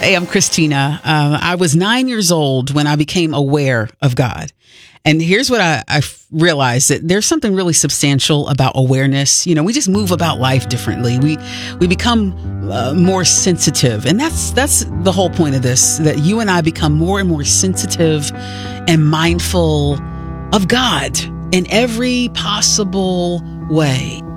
Hey, I'm Christina. I was 9 years old when I became aware of God. And here's what I realized, that there's something really substantial about awareness. You know, we just move about life differently. We become more sensitive. And that's the whole point of this, that you and I become more and more sensitive and mindful of God in every possible way.